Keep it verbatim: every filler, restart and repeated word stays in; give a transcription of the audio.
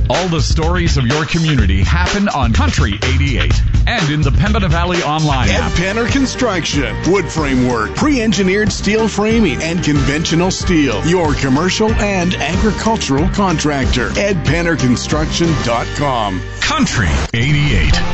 All the stories of your community happen on Country eighty-eight and in the Pembina Valley online Ed app. Penner Construction. Wood framework, pre-engineered steel framing, and conventional steel. Your commercial and agricultural contractor. ed penner construction dot com. Country eighty-eight.